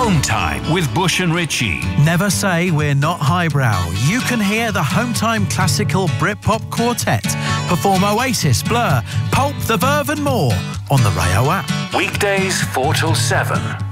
Home Time with Bush and Ritchie. Never say we're not highbrow. You can hear the Home Time Classical Britpop Quartet perform Oasis, Blur, Pulp, The Verve and more on the Rayo app. Weekdays 4 till 7.